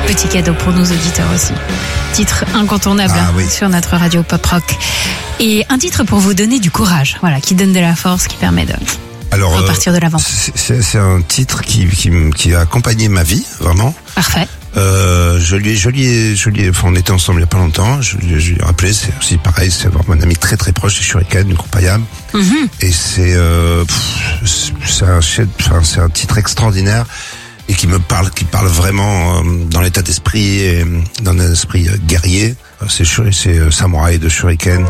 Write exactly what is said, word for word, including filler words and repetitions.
Petit cadeau pour nos auditeurs aussi. Titre incontournable Ah, hein, oui. sur notre radio pop rock. Et un titre pour vous donner du courage, voilà, qui donne de la force, qui permet de Alors, repartir de l'avant. C'est, c'est, c'est un titre qui, qui, m- qui a accompagné ma vie, vraiment. Parfait. Euh, je lui ai, je lui ai, je lui ai, enfin, on était ensemble il y a pas longtemps. Je, lui ai- je lui ai rappelé, c'est aussi pareil, c'est vraiment un ami très très proche, c'est Shuriken, du groupe Payam. Mhm. Et c'est, euh, pff, c'est un, chef- enfin, c'est un titre extraordinaire et qui me parle, qui parle vraiment euh, dans l'état d'esprit et dans un esprit euh, guerrier. Euh, C'est, Shuri- c'est euh, Samouraï de Shuriken.